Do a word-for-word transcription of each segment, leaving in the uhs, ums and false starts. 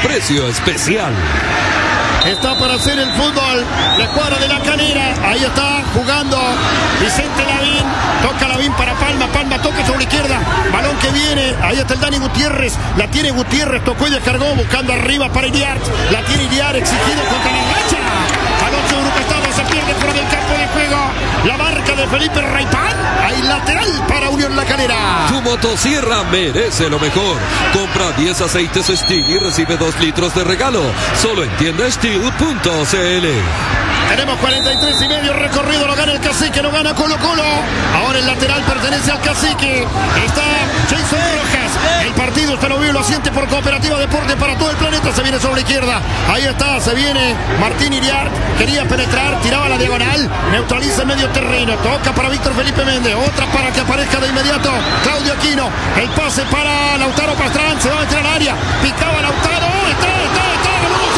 precio especial. Está para hacer el fútbol la escuadra de La Calera. Ahí está jugando Vicente Lavín. Toca Lavín para Palma. Palma toca sobre la izquierda. Balón que viene. Ahí está el Dani Gutiérrez. La tiene Gutiérrez. Tocó y descargó. Buscando arriba para Iriart. La tiene Iriart. Exigido contra la racha. Balón sobre Gustavo. Se pierde fuera del campo de juego. La marca de Felipe Raipán. Hay lateral para Unión La Calera. Tu motosierra merece lo mejor. Compra diez aceites Steel y recibe dos litros de regalo. Solo en tienda Steel punto c l. Tenemos cuarenta y tres y medio recorrido. Lo gana el Cacique, lo gana Colo Colo. Ahora el lateral pertenece al Cacique. Está Jason Rojas. El partido está lo vivo, lo siente por Cooperativa Deportes para todo el planeta. Se viene sobre la izquierda. Ahí está, se viene Martín Iriart. Quería penetrar, tiraba la diagonal. Neutraliza el medio terreno. Toca para Víctor Felipe Méndez. Otra para que aparezca de inmediato Claudio Aquino. El pase para Lautaro Pastrán. Se va a meter al área. Picaba Lautaro. Está, está, está.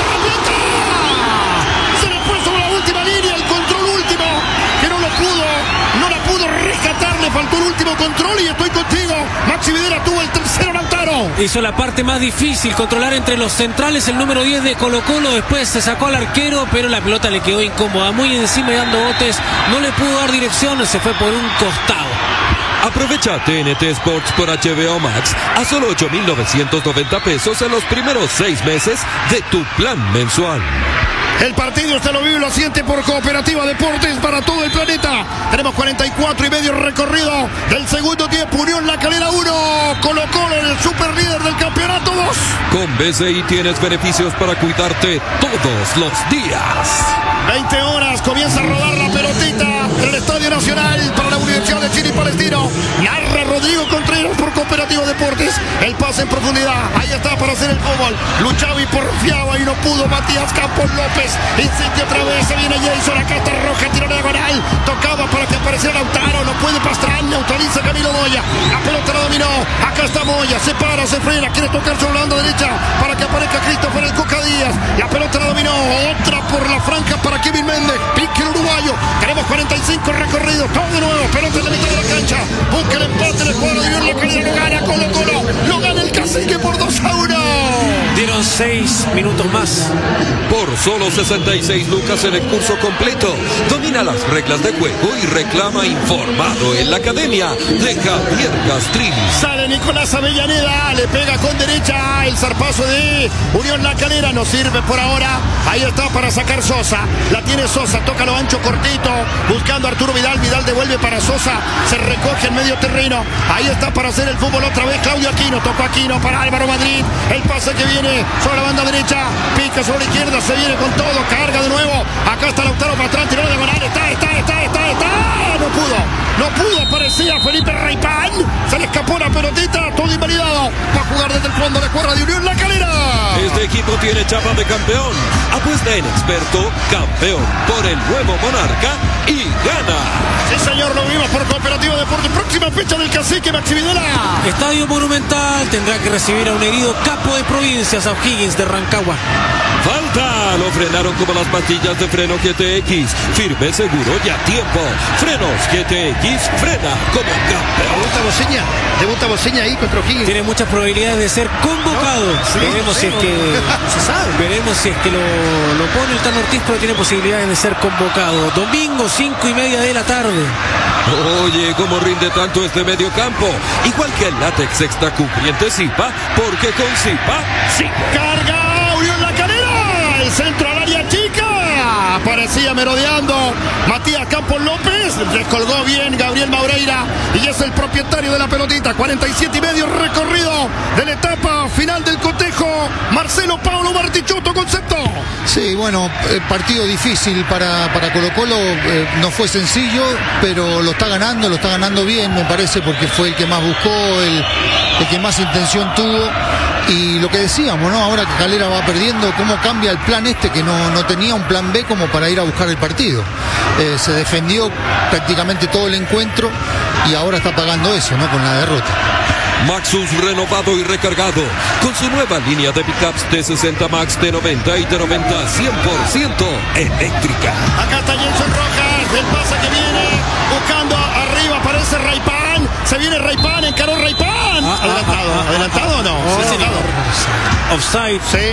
Línea, el control último, que no lo pudo, no la pudo rescatar, le faltó el último control y estoy contigo. Maxi Videla tuvo el tercero, Lautaro. Hizo la parte más difícil, controlar entre los centrales el número diez de Colo Colo, después se sacó al arquero, pero la pelota le quedó incómoda, muy encima y dando botes, no le pudo dar dirección, se fue por un costado. Aprovecha T N T Sports por H B O Max a solo ocho mil novecientos noventa pesos en los primeros seis meses de tu plan mensual. El partido usted lo vive y lo siente por Cooperativa Deportes para todo el planeta. Tenemos cuarenta y cuatro y medio recorrido del segundo tiempo. Unión La Calera uno, Colo Colo en el super líder del campeonato dos. Con B C I tienes beneficios para cuidarte todos los días. veinte horas, comienza a rodar la pelotita en el Estadio Nacional para la Universidad de Chile y Palestino. Narra Rodrigo Contreras por Cooperativa Deportes. El pase en profundidad. Ahí está para hacer el fútbol. Luchaba y porfiaba y no pudo Matías Campos López. Insiste otra vez. Se viene Jason. Acá está Roja. Tiro diagonal. Tocaba para que apareciera Lautaro. No puede Pastrán. Neutraliza Camilo Moya. La pelota la dominó. Acá está Moya. Se para, se frena. Quiere tocar sobre la banda derecha para que aparezca Christopher el Coca Díaz. La pelota la dominó. Otra por la franja para Kevin Méndez. Pique el uruguayo. Tenemos cuarenta y cinco recorridos. Todo de nuevo. Pelota en la mitad de la cancha. Busca el empate en el cuadro de Unión La Calera. Lo gana Colo Colo. Lo gana el Cacique por dos a uno. Dieron seis minutos más. Por solo sesenta y seis lucas en el curso completo. Domina las reglas de juego y reclama informado en la academia de Javier Castrini. Sale Nicolás Avellaneda. Le pega con derecha. El zarpazo de Unión La Calera no sirve por ahora. Ahí está para sacar Sosa. La tiene Sosa. Toca lo ancho cortito. Buscando a Arturo Vidal. Vidal devuelve para Sosa. Se recoge en medio terreno. Ahí está para hacer el fútbol otra vez Claudio Aquino. Tocó Aquino para Álvaro Madrid. El pase que viene sobre la banda derecha. Pica sobre la izquierda. Se viene con todo. Carga de nuevo. Acá está Lautaro Pastrán. Tiró de diagonal. Está, está, está, está, está. No pudo. No pudo. Aparecía Felipe Raipán. Se le escapó la pelotita. Todo invalidado. Va a jugar desde el fondo de cuerda de Unión La Calera. Este equipo tiene chapa de campeón. Apuesta en experto, campeón por el nuevo Monarca y gana. Sí, señor, lo vimos por Cooperativa Deportes. Próxima fecha del Cacique, Maxi Videla. Estadio Monumental tendrá que recibir a un herido capo de provincias, a O'Higgins de Rancagua. Falta, lo frenaron como las pastillas de freno G T X. Firme, seguro y a tiempo. Frenos G T X, frena como campeón. Debuta Boceña, debuta Boceña ahí contra O'Higgins. Tiene muchas probabilidades de ser convocado. No, sí, veremos sí, si es no, que no se sabe. Veremos si es que lo, lo pone el Tano Ortiz, pero tiene posibilidades de ser convocado. Domingo, cinco y media de la tarde. Oye, cómo rinde tanto este medio campo. Igual que el látex extra cubriente Zipa, porque con Zipa, sí. Carga Unión La Calera. El centro al área chica. Aparecía merodeando Matías Campos López. Descolgó bien Gabriel Maureira. Y es el propietario de la pelotita. cuarenta y siete y medio recorrido de la etapa final del cotejo. Marcelo Paulo Bartichotto, concepto. Sí, bueno, eh, partido difícil para, para Colo Colo, eh, no fue sencillo, pero lo está ganando, lo está ganando bien, me parece, porque fue el que más buscó, el, el que más intención tuvo. Y lo que decíamos, ¿no? Ahora que Calera va perdiendo, ¿cómo cambia el plan este que no, no tenía un plan B como para ir a buscar el partido? Eh, se defendió prácticamente todo el encuentro y ahora está pagando eso, ¿no? Con la derrota. Maxus renovado y recargado con su nueva línea de pickups T sesenta Max, T noventa y T noventa cien por ciento eléctrica. Acá está Jenson Rojas, el pase que viene buscando arriba, aparece Raipán, se viene Raipán, encaró Raipán. Ah, adelantado, ah, ah, adelantado ah, o no, ah, sí, oh, offside. sí.